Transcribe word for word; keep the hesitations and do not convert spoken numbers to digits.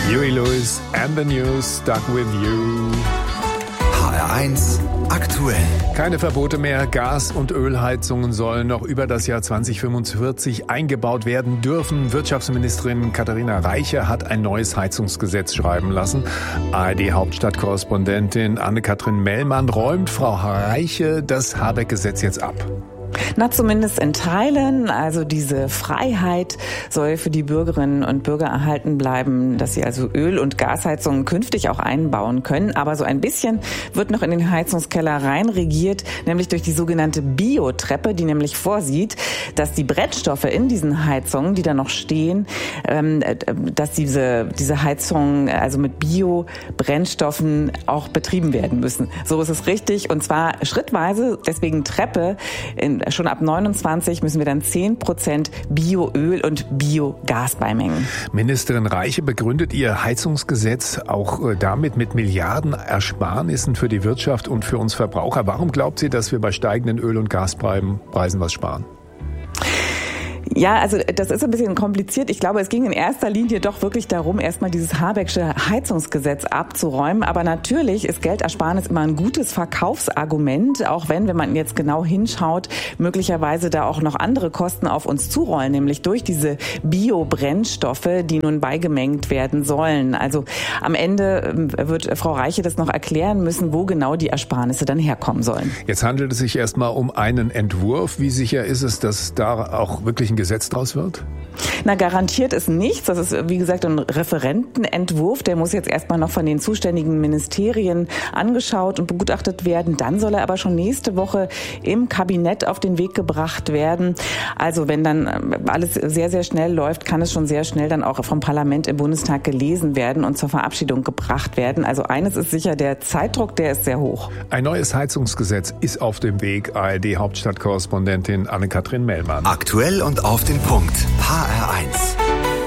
Huey Lewis and the News, Stuck with You. H R eins aktuell. Keine Verbote mehr. Gas- und Ölheizungen sollen noch über das Jahr zwanzig fünfundvierzig eingebaut werden dürfen. Wirtschaftsministerin Katharina Reiche hat ein neues Heizungsgesetz schreiben lassen. A R D-Hauptstadtkorrespondentin Anne-Kathrin Mellmann räumt Frau Reiche das Habeck-Gesetz jetzt ab. Na, zumindest in Teilen. Also diese Freiheit soll für die Bürgerinnen und Bürger erhalten bleiben, dass sie also Öl- und Gasheizungen künftig auch einbauen können. Aber so ein bisschen wird noch in den Heizungskeller reinregiert, nämlich durch die sogenannte Biotreppe, die nämlich vorsieht, dass die Brennstoffe in diesen Heizungen, die da noch stehen, dass diese, diese Heizungen also mit Bio-Brennstoffen auch betrieben werden müssen. So ist es richtig. Und zwar schrittweise, deswegen Treppe. In Schon ab neunundzwanzig müssen wir dann zehn Prozent Bioöl und Biogas beimengen. Ministerin Reiche begründet ihr Heizungsgesetz auch damit mit Milliarden Ersparnissen für die Wirtschaft und für uns Verbraucher. Warum glaubt sie, dass wir bei steigenden Öl- und Gaspreisen was sparen? Ja, also das ist ein bisschen kompliziert. Ich glaube, es ging in erster Linie doch wirklich darum, erstmal dieses Habecksche Heizungsgesetz abzuräumen. Aber natürlich ist Geldersparnis immer ein gutes Verkaufsargument, auch wenn, wenn man jetzt genau hinschaut, möglicherweise da auch noch andere Kosten auf uns zurollen, nämlich durch diese Biobrennstoffe, die nun beigemengt werden sollen. Also am Ende wird Frau Reiche das noch erklären müssen, wo genau die Ersparnisse dann herkommen sollen. Jetzt handelt es sich erstmal um einen Entwurf. Wie sicher ist es, dass da auch wirklich ein Gesetz draus wird? Na, garantiert ist nichts. Das ist, wie gesagt, ein Referentenentwurf. Der muss jetzt erstmal noch von den zuständigen Ministerien angeschaut und begutachtet werden. Dann soll er aber schon nächste Woche im Kabinett auf den Weg gebracht werden. Also wenn dann alles sehr, sehr schnell läuft, kann es schon sehr schnell dann auch vom Parlament im Bundestag gelesen werden und zur Verabschiedung gebracht werden. Also eines ist sicher, der Zeitdruck, der ist sehr hoch. Ein neues Heizungsgesetz ist auf dem Weg. A R D-Hauptstadtkorrespondentin Anne-Kathrin Mellmann. Aktuell und auf den Punkt. H R eins.